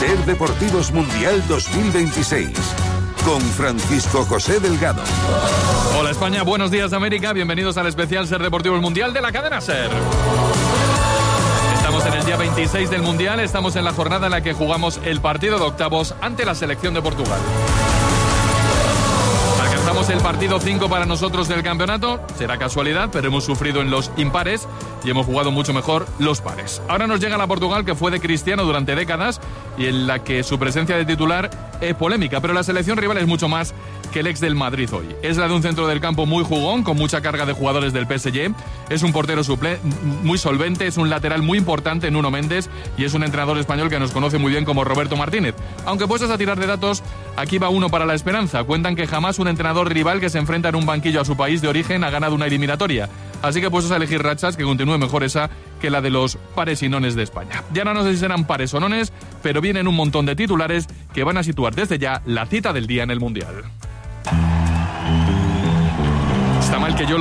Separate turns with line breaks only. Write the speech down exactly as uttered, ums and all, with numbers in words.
Ser Deportivos Mundial dos mil veintiséis. Con Francisco José Delgado.
Hola España, buenos días América, bienvenidos al especial Ser Deportivos Mundial de la cadena Ser. Estamos en el día veintiséis del Mundial, estamos en la jornada en la que jugamos el partido de octavos ante la selección de Portugal. Alcanzamos el partido cinco para nosotros del campeonato, será casualidad, pero hemos sufrido en los impares y hemos jugado mucho mejor los pares. Ahora nos llega la Portugal, que fue de Cristiano durante décadas y en la que su presencia de titular es polémica, pero la selección rival es mucho más que el ex del Madrid hoy. Es la de un centro del campo muy jugón, con mucha carga de jugadores del P S G, es un portero suple muy solvente, es un lateral muy importante, Nuno Méndez, y es un entrenador español que nos conoce muy bien como Roberto Martínez. Aunque puestos a tirar de datos, aquí va uno para la esperanza. Cuentan que jamás un entrenador rival que se enfrenta en un banquillo a su país de origen ha ganado una eliminatoria. Así que puestos a elegir rachas, que continúe mejor esa que la de los pares y nones de España. Ya no sé si serán pares o nones, pero vienen un montón de titulares que van a situar desde ya la cita del día en el Mundial. Está mal que yo